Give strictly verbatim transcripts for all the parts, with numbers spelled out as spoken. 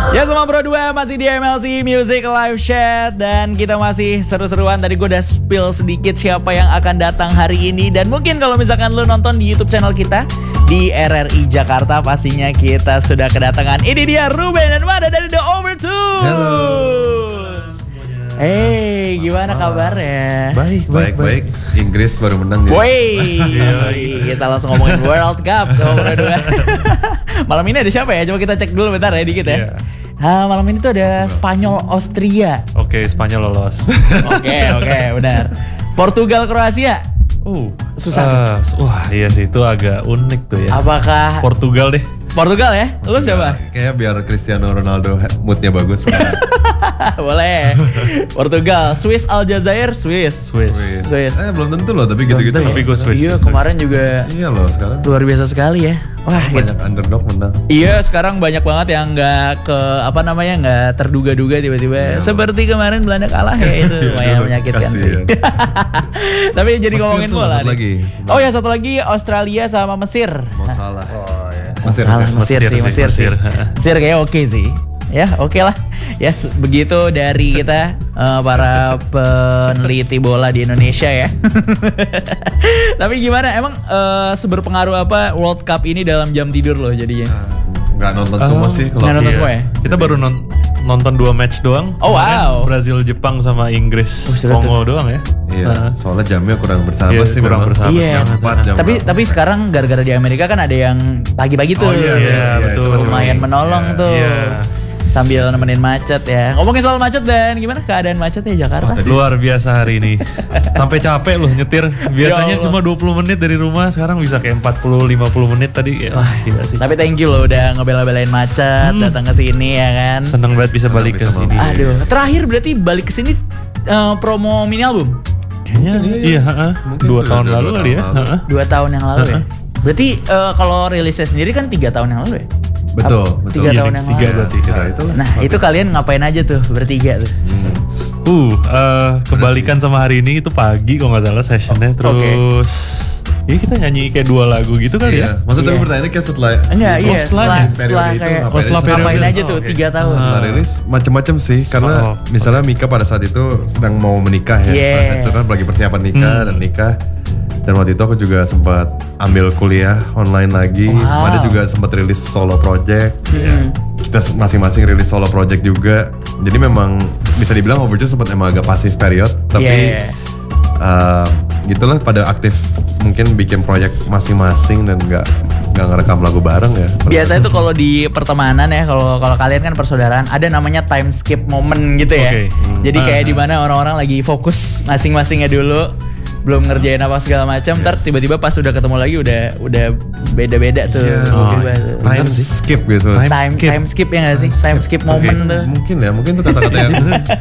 Ya semua bro dua masih di M L C Music Live Chat. Dan kita masih seru-seruan. Tadi gue udah spill sedikit siapa yang akan datang hari ini. Dan mungkin kalau misalkan lu nonton di YouTube channel kita di R R I Jakarta, pastinya kita sudah kedatangan. Ini dia Ruben dan Mada dari The Overtones. Halo. Hey, gimana kabarnya? Baik, baik, baik. Inggris baru menang ya. Woi, kita langsung ngomongin World Cup. Malam ini ada siapa ya? Coba kita cek dulu bentar ya dikit ya. Yeah. Ha, malam ini tuh ada Spanyol Austria. Oke, Spanyol lolos. Oke, oke, benar. Portugal Kroasia. Uh, Susah. uh, wah, iya sih itu agak unik tuh ya. Apakah Portugal deh. Portugal ya? Lu siapa? Kayaknya biar Cristiano Ronaldo moodnya bagus. Boleh. Portugal, Swiss Aljazair, Swiss. Swiss. Swiss. Eh belum tentu loh, tapi gitu-gitu. Tapi gue Swiss. Iya, kemarin juga Iya loh sekarang. luar biasa sekali ya. Wah, Banyak underdog menang. iya, sekarang banyak banget yang nggak ke apa namanya nggak terduga-duga tiba-tiba. Iya. Seperti kemarin Belanda kalah ya itu lumayan menyakitkan sih. Kasian. Tapi jadi Mesir ngomongin tuh, bola satu nih. lagi. Oh ya satu lagi Australia sama Mesir. Mau salah. Oh ya. Mesir, Salah, Mesir. Mesir, sih, Mesir, Mesir, sih. Mesir. Mesir kayak oke sih. Ya oke lah. Ya se- begitu dari kita eh, para peneliti bola di Indonesia ya. Tapi gimana? Emang eh, seberpengaruh apa World Cup ini dalam jam tidur loh jadinya? Nggak nonton semua Oh, sih nggak kalau nonton Iya. semua ya? Kita baru non- nonton dua match doang. Oh, Kemarin wow. Brazil Jepang sama Inggris Oh, sudah Kongo doang ya. Iya, Nah. soalnya jamnya kurang bersahabat Iya, sih kurang memang. bersahabat Iya. banget. Empat jam. Tapi berapa? tapi sekarang gara-gara di Amerika kan ada yang pagi-pagi tuh. Oh iya, Iya, iya, betul. itu Lumayan masih- menolong iya. tuh. Iya. Sambil nemenin macet ya. Ngomongin soal macet dan gimana keadaan macetnya Jakarta? Oh, tadi- Luar biasa hari ini. Sampai capek loh nyetir. Ya Biasanya Allah. cuma dua puluh menit dari rumah, sekarang bisa kayak empat puluh lima puluh menit tadi. Wah, gila sih. Tapi thank you loh udah ngebela-belain macet, Hmm. datang ke sini ya kan. Seneng banget bisa Seneng balik ke bisa sini. mampir. Aduh, terakhir berarti balik ke sini eh, promo mini album Kayaknya iya, heeh. Mungkin dua udah tahun dua lalu tahun kali ya. lalu. Heeh. dua tahun yang lalu ya. Heeh. Berarti eh, kalau rilisnya sendiri kan tiga tahun yang lalu ya. Betul, Apa? betul. Tiga Iya, tahun yang tiga lalu. berarti. Sekitar itu lah. Nah itu kalian ngapain aja tuh bertiga tuh? Hmm. Uh, eh, kebalikan sama hari ini itu pagi kalau nggak salah sessionnya. Terus, ya kita nyanyi kayak dua lagu gitu kali Iya, ya. maksud tapi Iya. pertanyaannya kayak setelah Enggak, Oh, iya setelah setelahnya. setelah Periode itu kayak ngapain Oh, setelah aja? periode ngapain itu. aja tuh Oh, oke. tiga tahun. Ah. Setelah rilis macem-macem sih karena Oh, misalnya Mika pada saat itu sedang mau menikah ya. Yeah. Pada saat itu kan lagi persiapan nikah Hmm. dan nikah. Dan waktu itu aku juga sempat ambil kuliah online lagi. Wow. Ada juga sempat rilis solo project. Hmm. Kita masing-masing rilis solo project juga. Jadi memang bisa dibilang Overture sempat emang agak pasif period, tapi Yeah. uh, gitulah pada aktif mungkin bikin proyek masing-masing dan nggak nggak ngerekam lagu bareng ya. Biasanya tuh kalau di pertemanan ya, kalau kalau kalian kan persaudaraan, ada namanya time skip moment gitu ya. Oke. Hmm. Jadi kayak Ah. di mana orang-orang lagi fokus masing-masingnya dulu, belum ngerjain apa segala macam, ntar tiba-tiba pas udah ketemu lagi udah udah beda-beda tuh. Iya, Tiba-tiba oh, tuh. Time skip gitu. Time time skip. time skip ya nggak sih? Time skip moment Mungkin- tuh. Mungkin ya, mungkin tuh kata-kata yang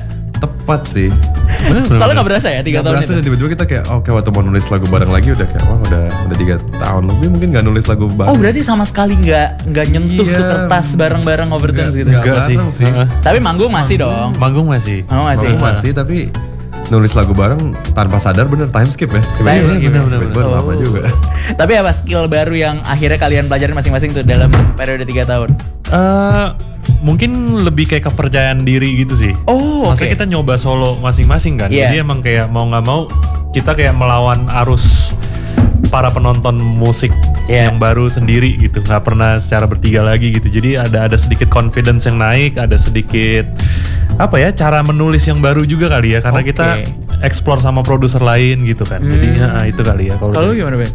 tepat sih. Bener, bener, Soalnya bener. nggak berasa ya tiga Gak tahun berasa itu. dan tiba-tiba kita kayak oke waktu mau nulis lagu bareng lagi udah kayak wah udah udah tiga tahun lebih mungkin gak nulis lagu bareng. Oh berarti sama sekali nggak nggak nyentuh Iya. tuh kertas bareng-bareng Overtones Nggak- gitu. nggak Enggak sih. bareng sih. Heeh. Tapi manggung masih dong. Manggung masih. Manggung masih. Aku masih tapi nulis lagu bareng tanpa sadar bener time skip ya. Time skip. bener, bener, Tiba-tiba bener. lama Oh. juga. Tapi apa skill baru yang akhirnya kalian pelajarin masing-masing tuh dalam periode tiga tahun? Eh, mungkin lebih kayak kepercayaan diri gitu sih. Oh, Maksudnya oke. kita nyoba solo masing-masing kan. Iya. Jadi emang kayak mau nggak mau kita kayak melawan arus para penonton musik Iya. yang baru sendiri gitu. Nggak pernah secara bertiga lagi gitu. Jadi ada ada sedikit confidence yang naik, ada sedikit apa ya cara menulis yang baru juga kali ya. Karena Oke. kita explore sama produser lain gitu kan. Hmm. Jadi ya, itu kali ya. Kalau lu gimana Ben?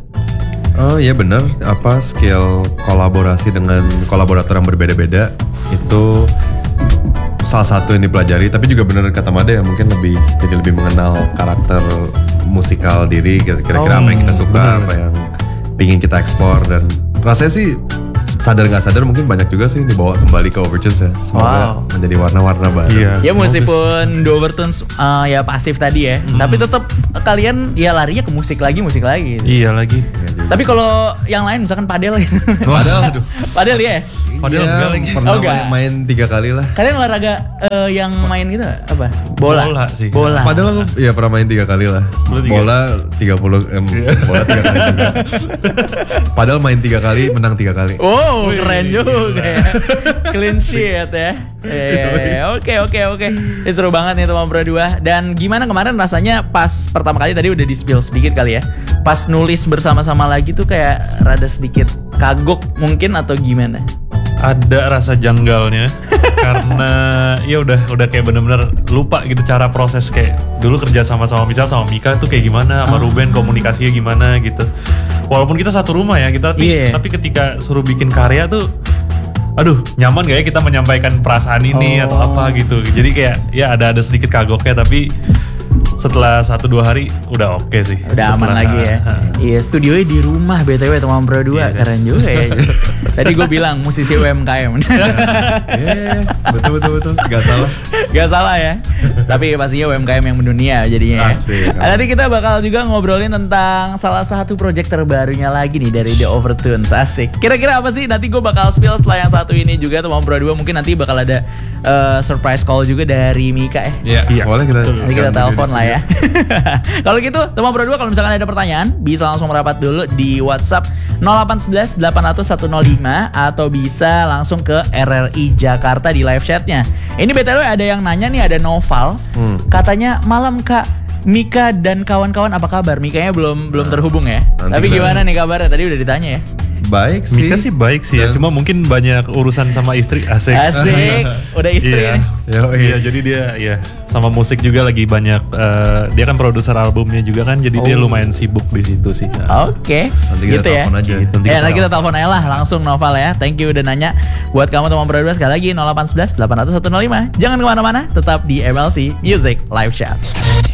Oh iya bener, apa skill kolaborasi dengan kolaborator yang berbeda-beda itu salah satu yang dipelajari. Tapi juga bener kata Made ya mungkin lebih jadi lebih mengenal karakter musikal diri, kira-kira Oh, apa yang kita suka, bener. apa yang pingin kita ekspor dan rasanya sih sadar nggak sadar mungkin banyak juga sih dibawa kembali ke Overtones ya. Semoga Wow. menjadi warna-warna baru. Iya. Ya meskipun The Overtones uh, ya pasif tadi ya, tapi tetap kalian ya larinya ke musik lagi, musik lagi. Iya lagi. Iya juga. Tapi kalau yang lain misalkan padel gitu. Padahal aduh. Padel ya. Padahal Iya, enggak lagi. pernah Oh, enggak. main, main tiga kali lah. Kalian olahraga eh, yang main gitu nggak? Apa? Bola. Bola sih. Bola. Padahal aku ya pernah main tiga kali lah. Lu tiga? Bola tiga puluh em, bola tiga kali juga. Padahal main tiga kali, menang tiga kali. Oh, Wih, keren gila. juga ya. Clean sheet ya. Eh, Oke oke oke. Ini seru banget nih teman berdua. Dan gimana kemarin rasanya pas pertama kali tadi udah di spill sedikit kali ya. Pas nulis bersama-sama lagi tuh kayak rada sedikit kagok mungkin atau gimana? Ada rasa janggalnya karena ya udah udah kayak bener-bener lupa gitu cara proses kayak dulu kerja sama-sama misal sama Mika tuh kayak gimana sama Ruben komunikasinya gimana gitu. Walaupun kita satu rumah ya kita tapi, Yeah. tapi ketika suruh bikin karya tuh aduh nyaman gak ya kita menyampaikan perasaan ini Oh. atau apa gitu. Jadi kayak ya ada ada sedikit kagoknya tapi setelah satu dua hari udah oke sih. Udah aman Setelah- lagi ya. Iya, studionya di rumah B T W teman berdua. Iya, Keren juga ya. Tadi gue bilang musisi U M K M. Iya, betul betul betul, nggak salah. Gak salah ya. Tapi pastinya U M K M yang mendunia jadinya. ya. Asik. Nah, nanti kita bakal juga ngobrolin tentang salah satu project terbarunya lagi nih dari The Overtones. Asik. Kira-kira apa sih? Nanti gue bakal spill setelah yang satu ini juga teman berdua. Mungkin nanti bakal ada uh, surprise call juga dari Mika ya. Iya, Iya, boleh kita. betul. Nanti kita di telepon lah studio. ya. Kalau gitu, teman berdua kalau misalkan ada pertanyaan, bisa langsung merapat dulu di WhatsApp nol delapan satu satu delapan nol nol satu nol lima atau bisa langsung ke R R I Jakarta di live chatnya. Ini B T W ada yang nanya nih, ada Noval. Hmm. Katanya malam Kak, Mika dan kawan-kawan apa kabar? Mikanya belum belum terhubung ya. Nanti Tapi kita- gimana nih kabarnya? Tadi udah ditanya ya. Baik sih. Mika sih baik sih ya, Dan- cuma mungkin banyak urusan sama istri asik. Asik, udah istri Iya. nih. Yo, Iya, jadi dia ya sama musik juga lagi banyak. eh, dia kan produser albumnya juga kan, jadi dia Oh. lumayan sibuk di situ sih. Nah, Oke, Nanti kita gitu ya. telepon aja. Gitu, nanti Ya, kita nanti kita telepon aja lah langsung Noval ya. Thank you udah nanya. Buat kamu teman berdua sekali lagi nol delapan satu satu delapan nol nol satu nol lima. Jangan kemana-mana, tetap di M L C Music Live Chat.